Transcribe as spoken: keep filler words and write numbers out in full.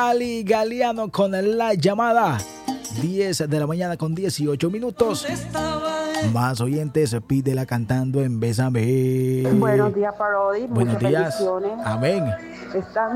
Ali Galeano con la llamada. diez de la mañana con dieciocho minutos. Más oyentes, pídela cantando en Bésame. Buenos días, Parodi. Buenos Muchas días. bendiciones. Amén. Esta